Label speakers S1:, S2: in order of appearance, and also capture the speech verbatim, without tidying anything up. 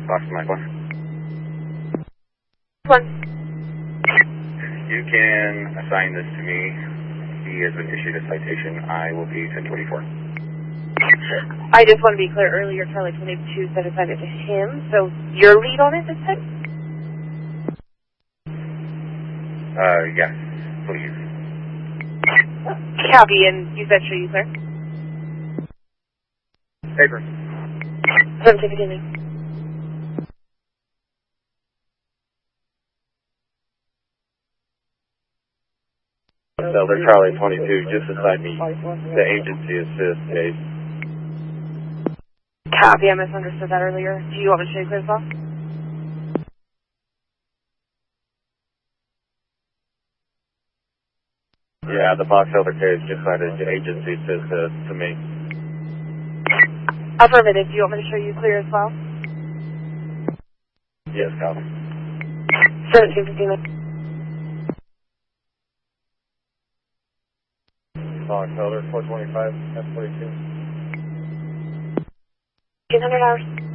S1: Box Mike one.
S2: One.
S1: You can assign this to me. He has been issued a citation. I will be ten twenty-four.
S2: I just want to be clear. Earlier, Charlie twenty-two said assigned it to him, so your lead on it this time?
S1: Uh, yes, please.
S2: Copy, and you said sure you clear?
S1: Paper.
S2: From ticketing.
S1: Elder Charlie twenty-two, just assign me the agency assist case.
S2: Copy, I misunderstood that earlier. Do you want me to show you clear as well?
S1: Yeah, the box elder case just signed the agency assist to, to me.
S2: Affirmative. Do you want me to show you clear as well?
S1: Yes, copy.
S2: seventeen fifteen.
S1: Box elder four twenty-five, F forty-two.
S2: fifteen hundred hours.